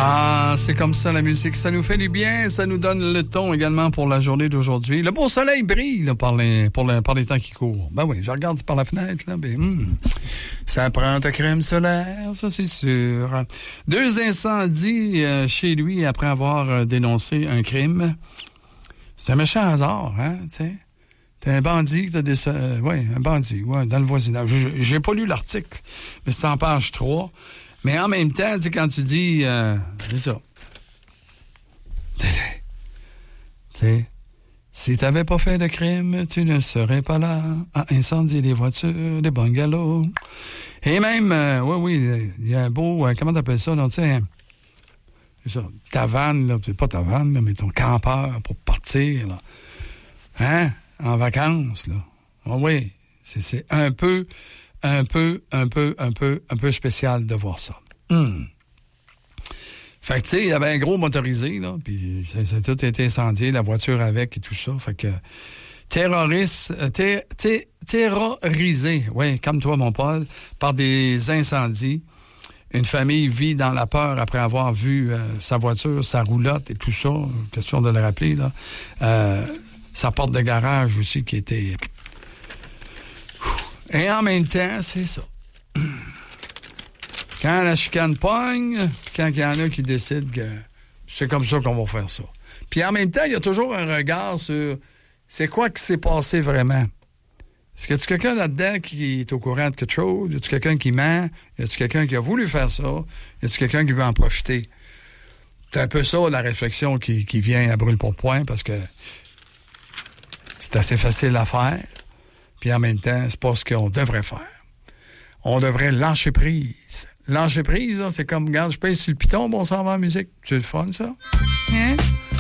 Ah, c'est comme ça la musique, ça nous fait du bien, ça nous donne le ton également pour la journée d'aujourd'hui. Le beau soleil brille là, par les temps qui courent. Ben oui, je regarde par la fenêtre, là, ça prend ta crème solaire, ça c'est sûr. 2 incendies chez lui après avoir dénoncé un crime. C'est un méchant hasard, hein, tu sais. T'es un bandit que t'as un bandit, dans le voisinage. J'ai pas lu l'article, mais c'est en page 3. Mais en même temps, tu sais, quand tu dis... c'est ça. Tu sais, si t'avais pas fait de crime, tu ne serais pas là à incendier des voitures, des bungalows. Et même, il y a un beau... comment t'appelles ça, tu sais... C'est ça, ta vanne, là, c'est pas ta vanne, là, mais ton campeur pour partir, là. Hein? En vacances, là. Oui, c'est un peu spécial de voir ça. Fait que, tu sais, il y avait un gros motorisé, là, puis ça a tout été incendié, la voiture avec et tout ça. Fait que, terrorisé, oui, comme toi, mon Paul, par des incendies. Une famille vit dans la peur après avoir vu sa voiture, sa roulotte et tout ça. Question de le rappeler, là. Sa porte de garage aussi qui était... Et en même temps, c'est ça. Quand la chicane pogne, quand il y en a qui décident que c'est comme ça qu'on va faire ça. Puis en même temps, il y a toujours un regard sur c'est quoi qui s'est passé vraiment. Est-ce que tu quelqu'un là-dedans qui est au courant de quelque chose? Y a-tu quelqu'un qui ment? Y a-tu quelqu'un qui a voulu faire ça? Y a-tu quelqu'un qui veut en profiter? C'est un peu ça, la réflexion qui vient à brûle-pourpoint, parce que c'est assez facile à faire. Puis en même temps, c'est pas ce qu'on devrait faire. On devrait lâcher prise. Lâcher prise, là, c'est comme, regarde, je pèse sur le piton, bon, on s'en va en musique. C'est le fun, ça? Hein?